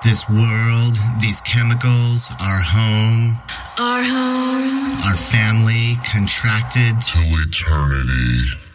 This world, these chemicals, our home, our home, our family contracted till eternity.